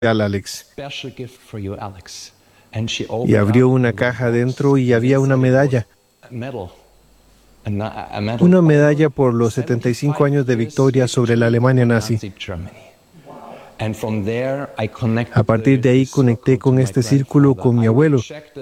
Alex. Y abrió una caja dentro y había una medalla. Una medalla por los 75 años de victoria sobre la Alemania nazi. A partir de ahí conecté con este círculo con mi abuelo.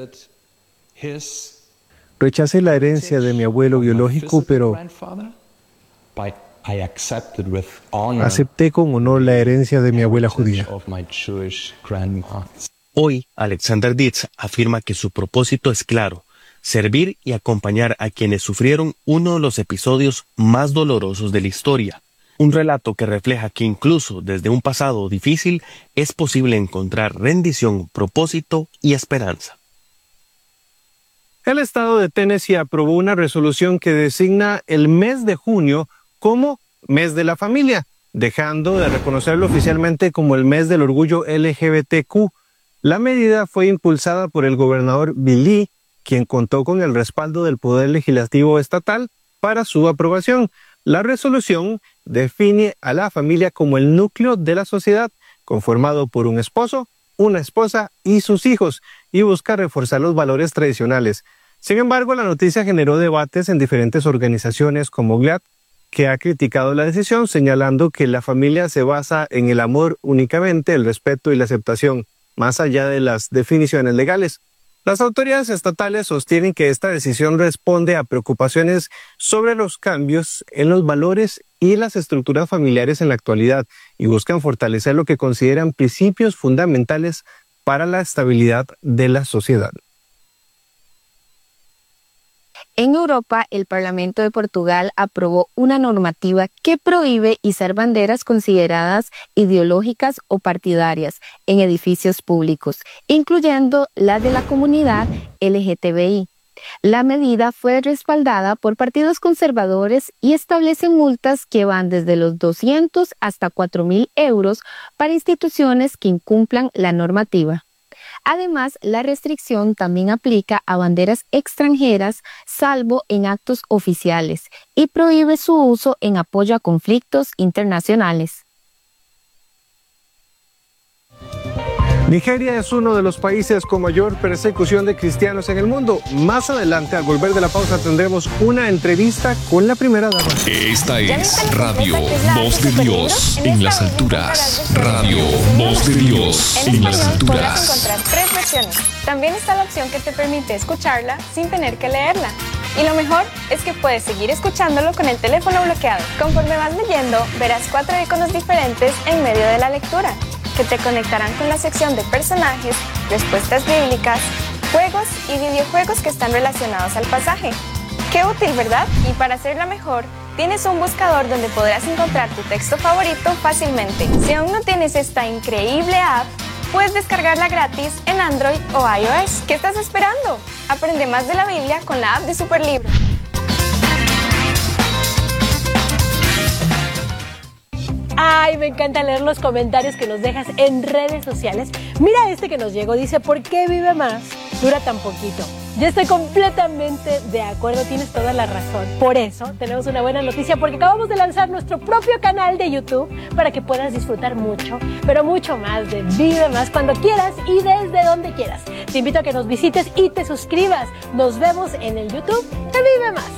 Rechacé la herencia de mi abuelo biológico, pero acepté con honor la herencia de mi abuela judía. Hoy, Alexander Dietz afirma que su propósito es claro: servir y acompañar a quienes sufrieron uno de los episodios más dolorosos de la historia. Un relato que refleja que incluso desde un pasado difícil es posible encontrar rendición, propósito y esperanza. El estado de Tennessee aprobó una resolución que designa el mes de junio como mes de la familia, dejando de reconocerlo oficialmente como el mes del orgullo LGBTQ. La medida fue impulsada por el gobernador Bill Lee, quien contó con el respaldo del Poder Legislativo Estatal para su aprobación. La resolución define a la familia como el núcleo de la sociedad, conformado por un esposo, una esposa y sus hijos, y busca reforzar los valores tradicionales. Sin embargo, la noticia generó debates en diferentes organizaciones como GLAAD, que ha criticado la decisión, señalando que la familia se basa en el amor únicamente, el respeto y la aceptación, más allá de las definiciones legales. Las autoridades estatales sostienen que esta decisión responde a preocupaciones sobre los cambios en los valores y las estructuras familiares en la actualidad y buscan fortalecer lo que consideran principios fundamentales para la estabilidad de la sociedad. En Europa, el Parlamento de Portugal aprobó una normativa que prohíbe izar banderas consideradas ideológicas o partidarias en edificios públicos, incluyendo la de la comunidad LGTBI. La medida fue respaldada por partidos conservadores y establece multas que van desde los 200 hasta 4.000 euros para instituciones que incumplan la normativa. Además, la restricción también aplica a banderas extranjeras, salvo en actos oficiales, y prohíbe su uso en apoyo a conflictos internacionales. Nigeria es uno de los países con mayor persecución de cristianos en el mundo. Más adelante, al volver de la pausa, tendremos una entrevista con la primera dama. Esta es Radio Voz de Dios en las alturas. Radio Voz de Dios en las alturas. Podrás encontrar 3 versiones. También está la opción que te permite escucharla sin tener que leerla. Y lo mejor es que puedes seguir escuchándolo con el teléfono bloqueado. Conforme vas leyendo, verás 4 iconos diferentes en medio de la lectura, que te conectarán con la sección de personajes, respuestas bíblicas, juegos y videojuegos que están relacionados al pasaje. ¡Qué útil!, ¿verdad? Y para hacerla mejor, tienes un buscador donde podrás encontrar tu texto favorito fácilmente. Si aún no tienes esta increíble app, puedes descargarla gratis en Android o iOS. ¿Qué estás esperando? Aprende más de la Biblia con la app de Superlibro. Ay, me encanta leer los comentarios que nos dejas en redes sociales. Mira este que nos llegó, dice: ¿por qué vive más? Dura tan poquito. Yo estoy completamente de acuerdo, tienes toda la razón. Por eso tenemos una buena noticia, porque acabamos de lanzar nuestro propio canal de YouTube para que puedas disfrutar mucho, pero mucho más de Vive Más cuando quieras y desde donde quieras. Te invito a que nos visites y te suscribas. Nos vemos en el YouTube de Vive Más.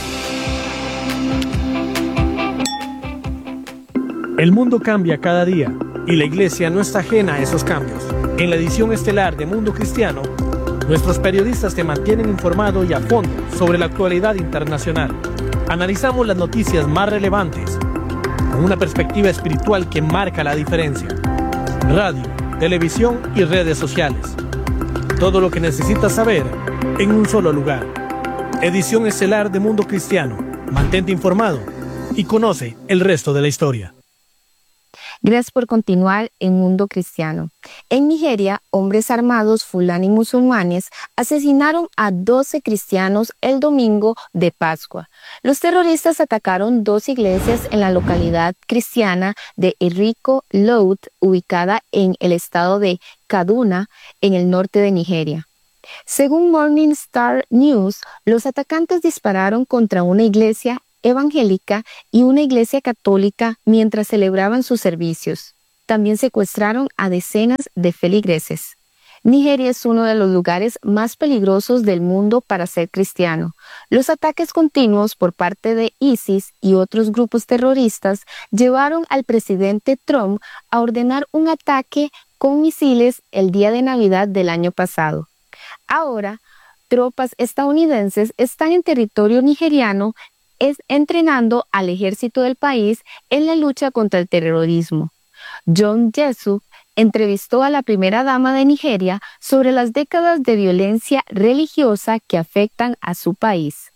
El mundo cambia cada día y la iglesia no está ajena a esos cambios. En la edición estelar de Mundo Cristiano, nuestros periodistas te mantienen informado y a fondo sobre la actualidad internacional. Analizamos las noticias más relevantes con una perspectiva espiritual que marca la diferencia. Radio, televisión y redes sociales. Todo lo que necesitas saber en un solo lugar. Edición estelar de Mundo Cristiano. Mantente informado y conoce el resto de la historia. Gracias por continuar en Mundo Cristiano. En Nigeria, hombres armados fulani musulmanes asesinaron a 12 cristianos el domingo de Pascua. Los terroristas atacaron 2 iglesias en la localidad cristiana de Eriko Loud, ubicada en el estado de Kaduna, en el norte de Nigeria. Según Morning Star News, los atacantes dispararon contra una iglesia evangélica y una iglesia católica mientras celebraban sus servicios. también secuestraron a decenas de feligreses. Nigeria es uno de los lugares más peligrosos del mundo para ser cristiano. Los ataques continuos por parte de ISIS y otros grupos terroristas llevaron al presidente Trump a ordenar un ataque con misiles el día de Navidad del año pasado. Ahora, tropas estadounidenses están en territorio nigeriano entrenando al ejército del país en la lucha contra el terrorismo. John Jessup entrevistó a la primera dama de Nigeria sobre las décadas de violencia religiosa que afectan a su país.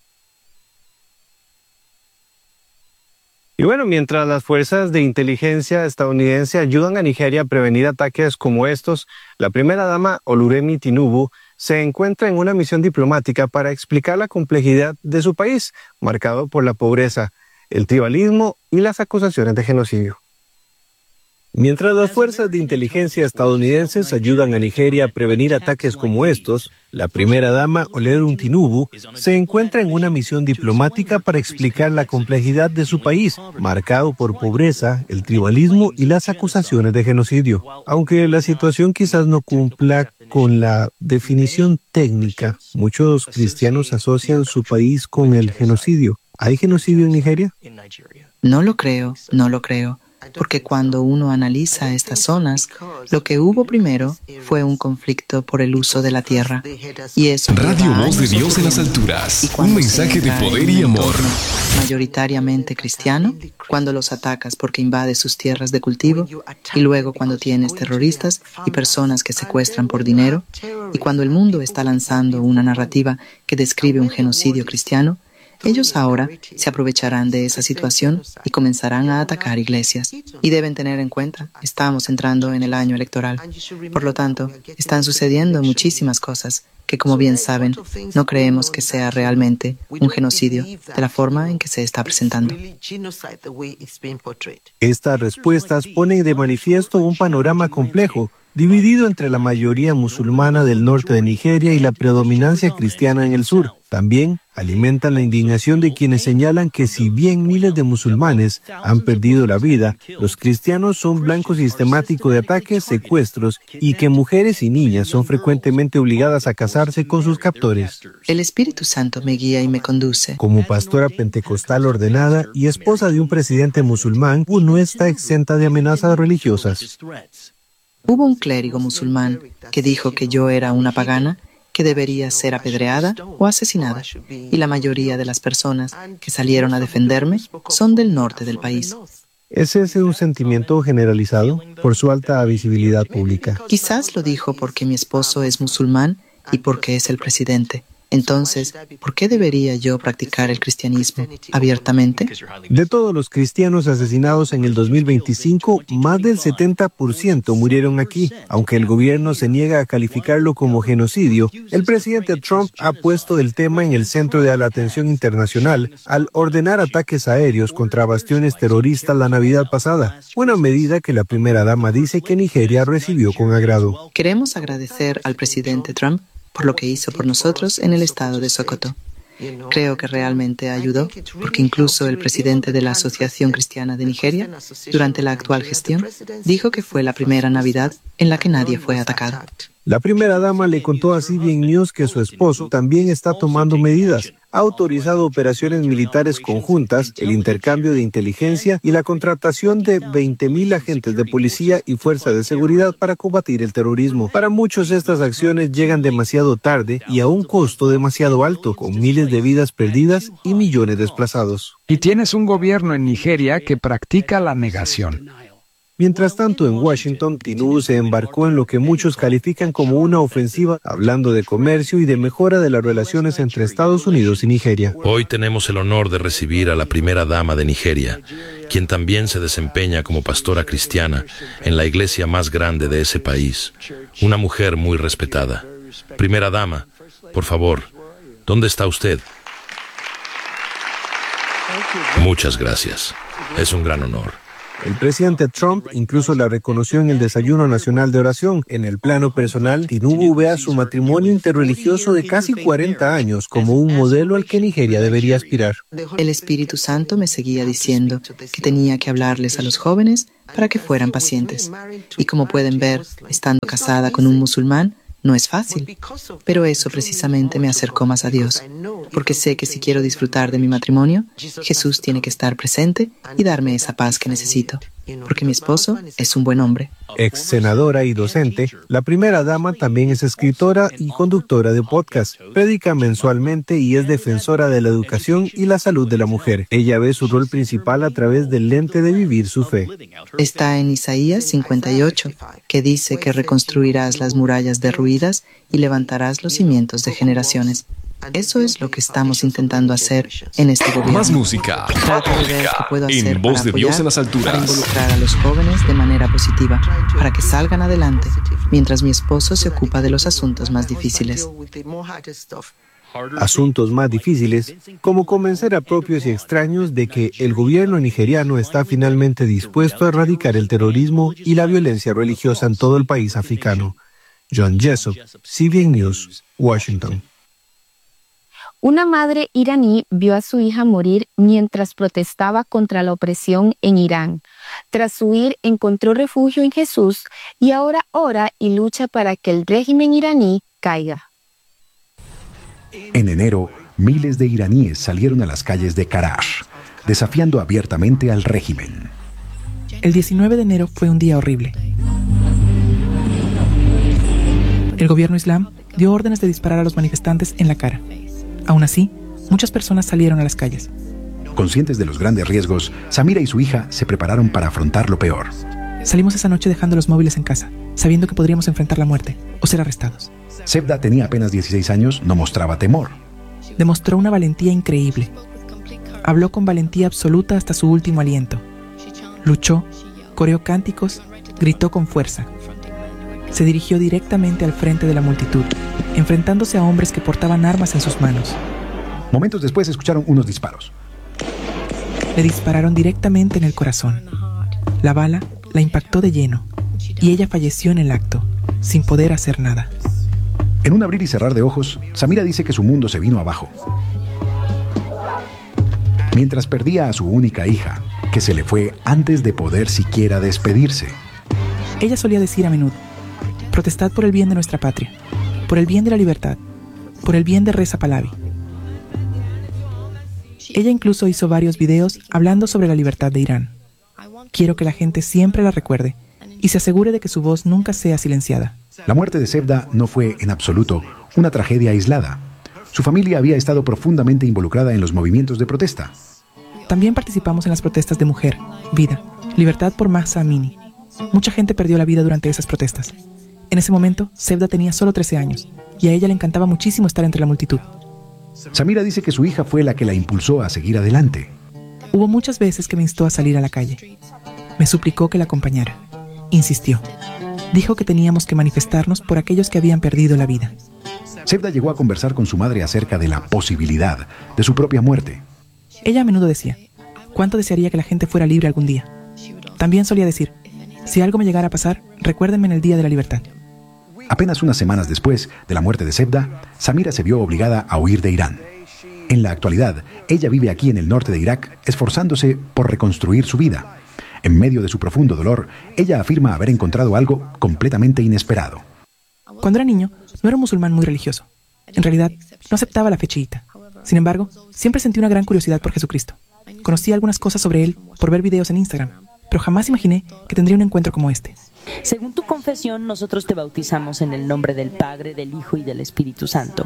Y bueno, mientras las fuerzas de inteligencia estadounidense ayudan a Nigeria a prevenir ataques como estos, la primera dama Oluremi Tinubu se encuentra en una misión diplomática para explicar la complejidad de su país, marcado por la pobreza, el tribalismo y las acusaciones de genocidio. Mientras las fuerzas de inteligencia estadounidenses ayudan a Nigeria a prevenir ataques como estos, la primera dama Oluremi Tinubu se encuentra en una misión diplomática para explicar la complejidad de su país, marcado por pobreza, el tribalismo y las acusaciones de genocidio. Aunque la situación quizás no cumpla con la definición técnica, muchos cristianos asocian su país con el genocidio. ¿Hay genocidio en Nigeria? No lo creo. Porque cuando uno analiza estas zonas, lo que hubo primero fue un conflicto por el uso de la tierra. Y eso Radio Voz de Dios en las alturas. Un mensaje de poder y amor. Mayoritariamente cristiano, cuando los atacas porque invades sus tierras de cultivo, y luego cuando tienes terroristas y personas que secuestran por dinero, y cuando el mundo está lanzando una narrativa que describe un genocidio cristiano, ellos ahora se aprovecharán de esa situación y comenzarán a atacar iglesias. Y deben tener en cuenta, estamos entrando en el año electoral. Por lo tanto, están sucediendo muchísimas cosas que, como bien saben, no creemos que sea realmente un genocidio de la forma en que se está presentando. Estas respuestas ponen de manifiesto un panorama complejo, dividido entre la mayoría musulmana del norte de Nigeria y la predominancia cristiana en el sur. También alimentan la indignación de quienes señalan que si bien miles de musulmanes han perdido la vida, los cristianos son blanco sistemático de ataques, secuestros y que mujeres y niñas son frecuentemente obligadas a casarse con sus captores. El Espíritu Santo me guía y me conduce. Como pastora pentecostal ordenada y esposa de un presidente musulmán, no está exenta de amenazas religiosas. Hubo un clérigo musulmán que dijo que yo era una pagana, que debería ser apedreada o asesinada, y la mayoría de las personas que salieron a defenderme son del norte del país. ¿Es ese un sentimiento generalizado por su alta visibilidad pública? Quizás lo dijo porque mi esposo es musulmán y porque es el presidente. Entonces, ¿por qué debería yo practicar el cristianismo abiertamente? De todos los cristianos asesinados en el 2025, más del 70% murieron aquí. Aunque el gobierno se niega a calificarlo como genocidio, el presidente Trump ha puesto el tema en el centro de la atención internacional al ordenar ataques aéreos contra bastiones terroristas la Navidad pasada, una medida que la primera dama dice que Nigeria recibió con agrado. Queremos agradecer al presidente Trump por lo que hizo por nosotros en el estado de Sokoto. Creo que realmente ayudó, porque incluso el presidente de la Asociación Cristiana de Nigeria, durante la actual gestión, dijo que fue la primera Navidad en la que nadie fue atacado. La primera dama le contó a CBN News que su esposo también está tomando medidas. Ha autorizado operaciones militares conjuntas, el intercambio de inteligencia y la contratación de 20,000 agentes de policía y fuerzas de seguridad para combatir el terrorismo. Para muchos estas acciones llegan demasiado tarde y a un costo demasiado alto, con miles de vidas perdidas y millones desplazados. Y tienes un gobierno en Nigeria que practica la negación. Mientras tanto, en Washington, Tinubu se embarcó en lo que muchos califican como una ofensiva, hablando de comercio y de mejora de las relaciones entre Estados Unidos y Nigeria. Hoy tenemos el honor de recibir a la primera dama de Nigeria, quien también se desempeña como pastora cristiana en la iglesia más grande de ese país. Una mujer muy respetada. Primera dama, por favor, ¿dónde está usted? Muchas gracias. Es un gran honor. El presidente Trump incluso la reconoció en el Desayuno Nacional de Oración. En el plano personal, Tinubu ve a su matrimonio interreligioso de casi 40 años como un modelo al que Nigeria debería aspirar. El Espíritu Santo me seguía diciendo que tenía que hablarles a los jóvenes para que fueran pacientes. Y como pueden ver, estando casada con un musulmán, no es fácil, pero eso precisamente me acercó más a Dios, porque sé que si quiero disfrutar de mi matrimonio, Jesús tiene que estar presente y darme esa paz que necesito, porque mi esposo es un buen hombre. Ex senadora y docente, la primera dama también es escritora y conductora de podcast. Predica mensualmente y es defensora de la educación y la salud de la mujer. Ella ve su rol principal a través del lente de vivir su fe. Está en Isaías 58, que dice que reconstruirás las murallas derruidas y levantarás los cimientos de generaciones. Eso es lo que estamos intentando hacer en este gobierno. Más música. Trato de ver qué puedo hacer En Voz para de Dios apoyar, en las alturas. para involucrar a los jóvenes de manera positiva, para que salgan adelante, mientras mi esposo se ocupa de los asuntos más difíciles. Asuntos más difíciles, como convencer a propios y extraños de que el gobierno nigeriano está finalmente dispuesto a erradicar el terrorismo y la violencia religiosa en todo el país africano. John Jessup, CBN News, Washington. Una madre iraní vio a su hija morir mientras protestaba contra la opresión en Irán. Tras huir, encontró refugio en Jesús y ahora ora y lucha para que el régimen iraní caiga. En enero, miles de iraníes salieron a las calles de Karachi, desafiando abiertamente al régimen. El 19 de enero fue un día horrible. El gobierno islam dio órdenes de disparar a los manifestantes en la cara. Aún así, muchas personas salieron a las calles. Conscientes de los grandes riesgos, Samira y su hija se prepararon para afrontar lo peor. Salimos esa noche dejando los móviles en casa, sabiendo que podríamos enfrentar la muerte o ser arrestados. Sevda tenía apenas 16 años, no mostraba temor. Demostró una valentía increíble. Habló con valentía absoluta hasta su último aliento. Luchó, coreó cánticos, gritó con fuerza. Se dirigió directamente al frente de la multitud, enfrentándose a hombres que portaban armas en sus manos. Momentos después escucharon unos disparos. Le dispararon directamente en el corazón. La bala la impactó de lleno y ella falleció en el acto, sin poder hacer nada. En un abrir y cerrar de ojos, Samira dice que su mundo se vino abajo. Mientras perdía a su única hija, que se le fue antes de poder siquiera despedirse. Ella solía decir a menudo: protestad por el bien de nuestra patria, por el bien de la libertad, por el bien de Reza Pahlavi. Ella incluso hizo varios videos hablando sobre la libertad de Irán. Quiero que la gente siempre la recuerde y se asegure de que su voz nunca sea silenciada. La muerte de Sevda no fue, en absoluto, una tragedia aislada. Su familia había estado profundamente involucrada en los movimientos de protesta. También participamos en las protestas de Mujer, Vida, Libertad por Mahsa Amini. Mucha gente perdió la vida durante esas protestas. En ese momento, Sevda tenía solo 13 años y a ella le encantaba muchísimo estar entre la multitud. Samira dice que su hija fue la que la impulsó a seguir adelante. Hubo muchas veces que me instó a salir a la calle. Me suplicó que la acompañara. Insistió. Dijo que teníamos que manifestarnos por aquellos que habían perdido la vida. Sevda llegó a conversar con su madre acerca de la posibilidad de su propia muerte. Ella a menudo decía: ¿cuánto desearía que la gente fuera libre algún día? También solía decir: si algo me llegara a pasar, recuérdenme en el Día de la Libertad. Apenas unas semanas después de la muerte de Sevda, Samira se vio obligada a huir de Irán. En la actualidad, ella vive aquí en el norte de Irak, esforzándose por reconstruir su vida. En medio de su profundo dolor, ella afirma haber encontrado algo completamente inesperado. Cuando era niño, no era un musulmán muy religioso. En realidad, no aceptaba la fe chiita. Sin embargo, siempre sentí una gran curiosidad por Jesucristo. Conocí algunas cosas sobre él por ver videos en Instagram, pero jamás imaginé que tendría un encuentro como este. Según tu confesión, nosotros te bautizamos en el nombre del Padre, del Hijo y del Espíritu Santo.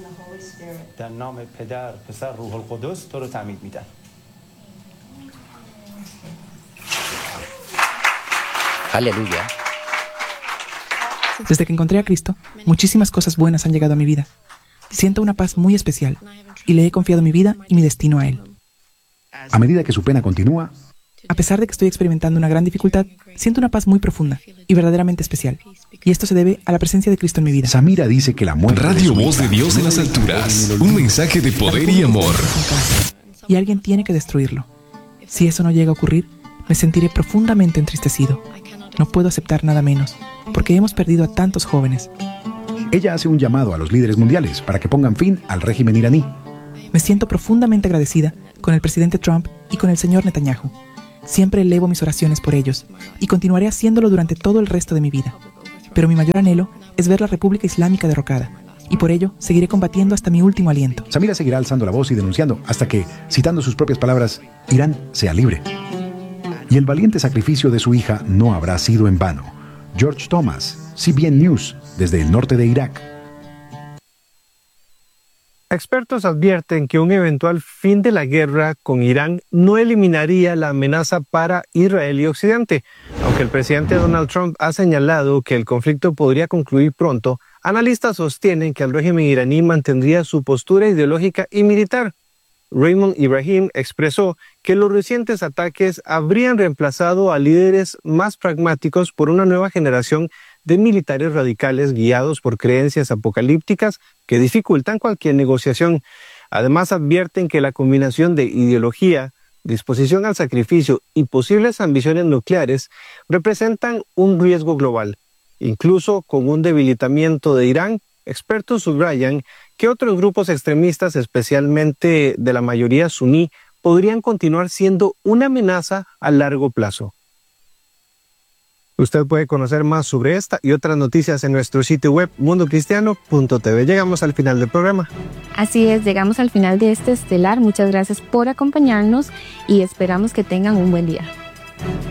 Aleluya. Desde que encontré a Cristo, muchísimas cosas buenas han llegado a mi vida. Siento una paz muy especial y le he confiado mi vida y mi destino a Él. A medida que su pena continúa, a pesar de que estoy experimentando una gran dificultad, siento una paz muy profunda y verdaderamente especial. Y esto se debe a la presencia de Cristo en mi vida. Samira dice que la muerte Radio Voz de Dios en las alturas. Un mensaje de poder y amor. Y alguien tiene que destruirlo. Si eso no llega a ocurrir, me sentiré profundamente entristecido. No puedo aceptar nada menos, porque hemos perdido a tantos jóvenes. Ella hace un llamado a los líderes mundiales para que pongan fin al régimen iraní. Me siento profundamente agradecida con el presidente Trump y con el señor Netanyahu. Siempre elevo mis oraciones por ellos y continuaré haciéndolo durante todo el resto de mi vida. Pero mi mayor anhelo es ver la República Islámica derrocada, y por ello seguiré combatiendo hasta mi último aliento. Samira seguirá alzando la voz y denunciando hasta que, citando sus propias palabras, Irán sea libre. Y el valiente sacrificio de su hija no habrá sido en vano. George Thomas, CBN News, desde el norte de Irak. Expertos advierten que un eventual fin de la guerra con Irán no eliminaría la amenaza para Israel y Occidente. Aunque el presidente Donald Trump ha señalado que el conflicto podría concluir pronto, analistas sostienen que el régimen iraní mantendría su postura ideológica y militar. Raymond Ibrahim expresó que los recientes ataques habrían reemplazado a líderes más pragmáticos por una nueva generación de militares radicales guiados por creencias apocalípticas que dificultan cualquier negociación. Además, advierten que la combinación de ideología, disposición al sacrificio y posibles ambiciones nucleares representan un riesgo global. Incluso con un debilitamiento de Irán, expertos subrayan que otros grupos extremistas, especialmente de la mayoría suní, podrían continuar siendo una amenaza a largo plazo. Usted puede conocer más sobre esta y otras noticias en nuestro sitio web mundocristiano.tv. Llegamos al final del programa. Así es, llegamos al final de este estelar. Muchas gracias por acompañarnos y esperamos que tengan un buen día.